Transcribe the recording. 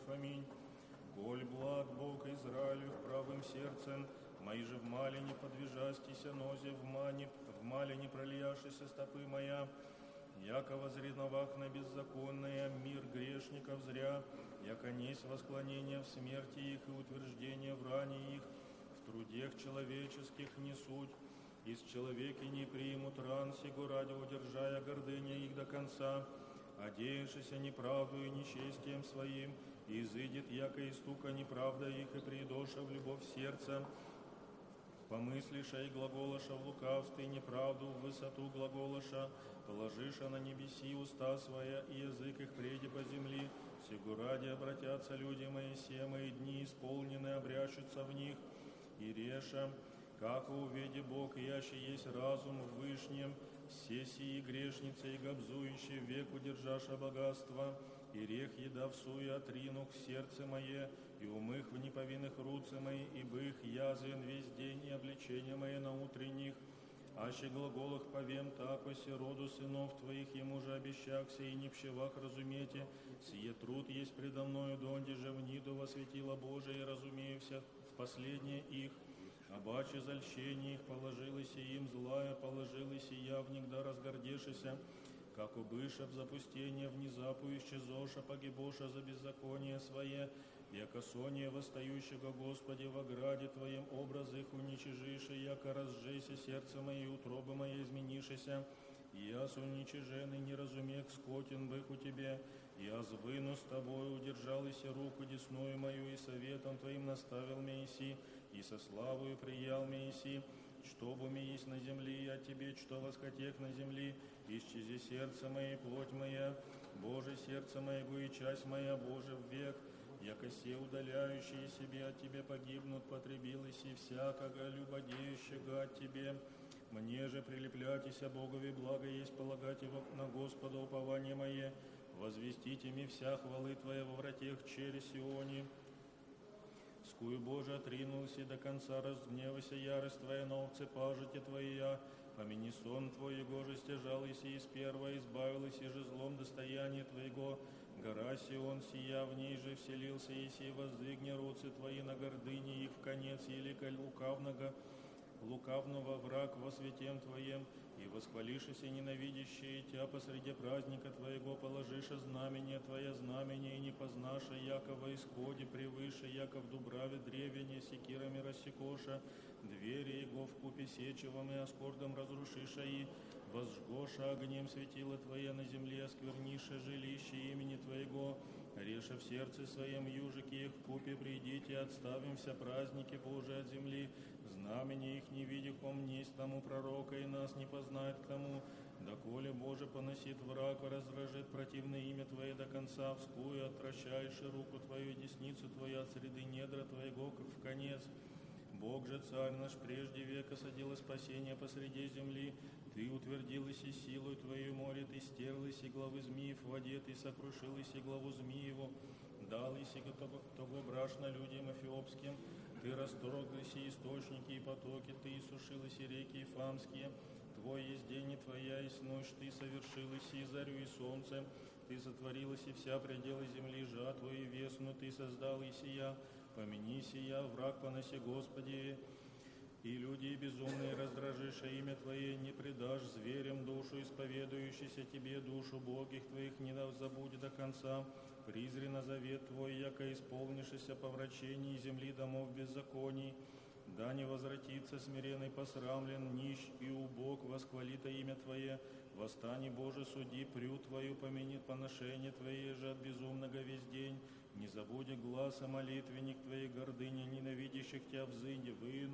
Аминь. Коль благ Бог Израилю правым сердцем, мои же в мале не подвижастися нозе, в мале не пролияшися стопы моя, яко возревновах на беззаконное, мир грешников зря, яко несть восклонение в смерти их и утверждение в ране их, в трудех человеческих не суть, из человеки не примут ран сего ради, удержая гордыня их до конца, одеявшися неправду и нечестием своим, и изыдет, яко истука неправда их, и придоша в любовь сердца, помыслиша и глаголоша в лукавстве, неправду в высоту глаголоша, положиша на небеси уста своя, и язык их преди по земли, сего ради обратятся люди мои, все мои дни исполнены, обрящутся в них, и реша, как уведи Бог, яще есть разум в вышнем, все сии грешницы и гобзующие век удержаша богатства, и рех еда в суе отринух сердце мое, и умых в неповинных руцы мои, ибо их язвен весь день, и обличения мои на утренних. Аще глаголах повем такося роду сынов твоих, ему же обещахся, и не пщевах разумете, сие труд есть предо мною, донде же в ниду во светило Божие, и разумеюся в последнее их. Обаче зальщение их положилось и им злая, положилось и явник, да разгордешися, как убыша в запустение внезапу исчезоша, погибоша за беззаконие свое, яко сония восстающего Господи в ограде Твоем образ их уничижиши, яко разжейся сердце мое, утробы моей изменишися, и я с уничиженный не разумех скотен бых у Тебе, я звыну с Тобою, удержалась руку десную мою, и советом Твоим наставил Моисей, и со славою приял Моисей, что бы ми есть на земле, я Тебе, что восхотех на земле, исчези сердце мое, плоть моя, Боже, сердце моего и часть моя, Боже, в век, яко се удаляющие себе от Тебе погибнут, потребилось и всякого любодеющего от Тебе. Мне же прилепляйтеся Богови, благо есть полагать его на Господа упование мое, возвестите ми вся хвалы Твоя во вратех через Сионе. Скую, Боже, отринулся и до конца разгневайся, ярость Твоя на овце пажите Твоя, помяни сон Твой, его же стяжалась и из первого избавилась, и же злом достояние Твоего, гора Сион сия, в ней же вселился, еси воздвигни руцы Твои на гордыне их в конец, елика лукавного враг во святем Твоем, и восхвалишися ненавидящие Тя посреди праздника Твоего, положиша знамение Твое, знамение, и не познаша, яко во исходе превыше, яко в дубраве древене, секирами рассекоша, двери его в купе сечевом и оскордом разрушиша, и возжгоша огнем светило Твое на земле, оскверниша жилище имени Твоего, реша в сердце своем южики их в купе, придите, отставимся праздники Божии от земли, знамение их не видях помнесть тому пророка, и нас не познает к тому, доколе Боже поносит враг, разражит противное имя Твое до конца, вскую отвращаешь руку Твою, десницу Твою от среды недра Твоего в конец. Бог же, Царь наш, прежде века садила спасение посреди земли, Ты утвердилась и силой Твою море, Ты стерлась и главы змеев в воде, Ты сокрушилась и главу змееву, дал и сего того брашна людям эфиопским, Ты растроглась и источники и потоки, Ты иссушилась и реки Ифамские, Твой есть день и Твоя есть ночь, Ты совершилась и зарю и солнце, Ты сотворилась и вся пределы земли, жатву и весну Ты создал и сия, помяни сия, враг поноси Господи, и люди безумные раздражиша имя Твое, не предашь зверям душу, исповедующийся Тебе душу Богих Твоих, не забудь до конца, призри на завет Твой, яко исполнишься по врачении земли домов беззаконий, да не возвратится смиренный посрамлен, нищ и убог, восхвалито имя Твое, восстань, Боже, суди прю Твою, помяни поношение Твое же от безумного весь день, не забудь гласа молитвенник Твоей гордыни, ненавидящих Тя взынь,